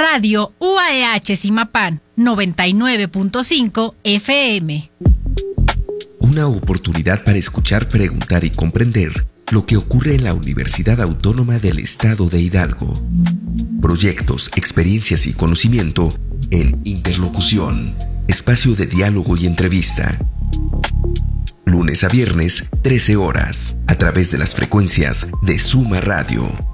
Radio UAEH Zimapán, 99.5 FM. Una oportunidad para escuchar, preguntar y comprender lo que ocurre en la Universidad Autónoma del Estado de Hidalgo. Proyectos, experiencias y conocimiento en Interlocución, espacio de diálogo y entrevista. Lunes a viernes, 13 horas, a través de las frecuencias de Suma Radio.